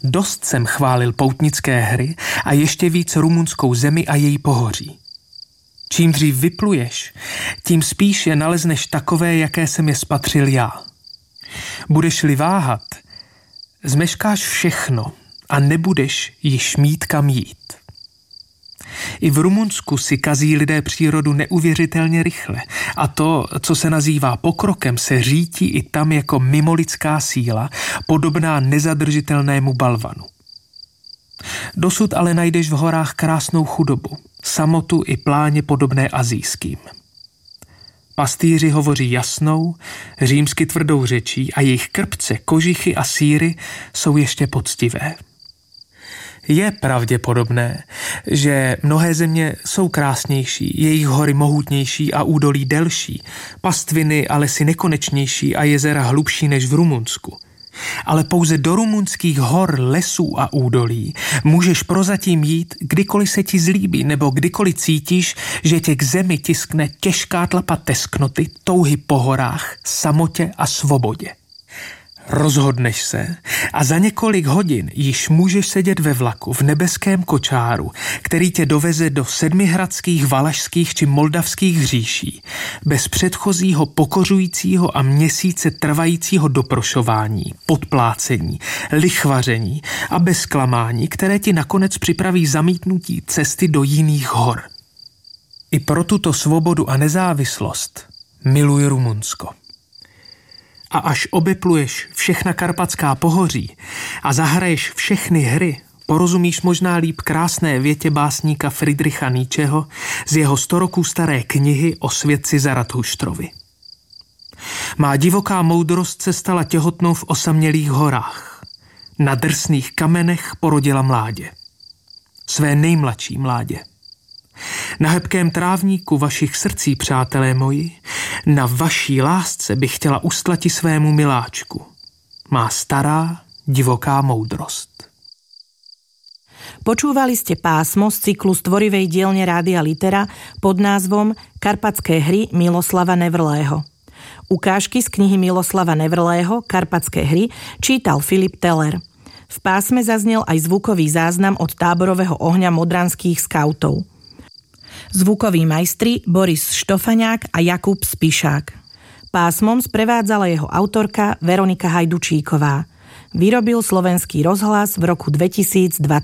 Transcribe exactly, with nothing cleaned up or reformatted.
Dost jsem chválil poutnické hry a ještě víc rumunskou zemi a její pohoří. Čím dřív vypluješ, tím spíš je nalezneš takové, jaké jsem je spatřil já. Budeš-li váhat, zmeškáš všechno a nebudeš již mít kam jít. I v Rumunsku si kazí lidé přírodu neuvěřitelně rychle a to, co se nazývá pokrokem, se řítí i tam jako mimolidská síla, podobná nezadržitelnému balvanu. Dosud ale najdeš v horách krásnou chudobu, samotu i pláně podobné asijským. Pastýři hovoří jasnou, římsky tvrdou řečí a jejich krpce, kožichy a sýry jsou ještě poctivé. Je pravděpodobné, že mnohé země jsou krásnější, jejich hory mohutnější a údolí delší, pastviny a lesy nekonečnější a jezera hlubší než v Rumunsku. Ale pouze do rumunských hor, lesů a údolí můžeš prozatím jít, kdykoliv se ti zlíbí nebo kdykoliv cítíš, že tě k zemi tiskne těžká tlapa tesknoty, touhy po horách, samotě a svobodě. Rozhodneš se a za několik hodin již můžeš sedět ve vlaku v nebeském kočáru, který tě doveze do sedmihradských, valašských či moldavských říší, bez předchozího pokořujícího a měsíce trvajícího doprošování, podplácení, lichvaření a bez zklamání, které ti nakonec připraví zamítnutí cesty do jiných hor. I pro tuto svobodu a nezávislost miluji Rumunsko. A až obepluješ všechna karpatská pohoří a zahraješ všechny hry, porozumíš možná líp krásné větě básníka Friedricha Nietzscheho z jeho sto roků staré knihy o svědci Zarathuštrovi. Má divoká moudrost se stala těhotnou v osamělých horách. Na drsných kamenech porodila mládě. Své nejmladší mládě. Na hebkém trávníku vašich srdcí, přátelé moji, na vaší lásce bych chtěla ustlati svému miláčku. Má stará, divoká moudrost. Počúvali ste pásmo z cyklu stvorivej dielne Rádia Litera pod názvom Karpatské hry Miloslava Nevrlého. Ukážky z knihy Miloslava Nevrlého Karpatské hry čítal Filip Teller. V pásme zaznel aj zvukový záznam od táborového ohňa modranských skautov. Zvukoví majstri Boris Štofaňák a Jakub Spišák. Pásmom sprevádzala jeho autorka Veronika Hajdučíková. Vyrobil Slovenský rozhlas v roku dvetisícdvadsať.